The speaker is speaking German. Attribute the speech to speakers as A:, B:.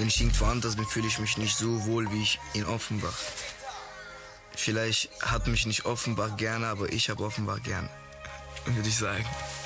A: wenn ich irgendwo anders bin, fühle ich mich nicht so wohl wie ich in Offenbach. Vielleicht hat mich nicht Offenbach gerne, aber ich habe Offenbach gerne, würde ich sagen.